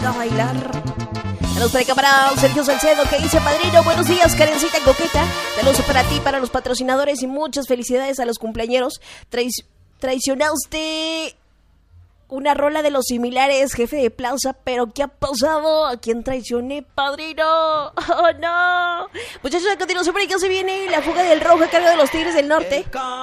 a bailar. Saludos para el camarada Sergio Salcedo, que dice: padrino, buenos días, Karencita coqueta. Saludos para ti, para los patrocinadores y muchas felicidades a los cumpleañeros. Traicionaste una rola de los similares, jefe de plaza, pero ¿qué ha pasado? ¿A quién traicioné, padrino? ¡Oh, no! Muchachos, a continuación por aquí se viene la fuga del rojo a cargo de los Tigres del Norte.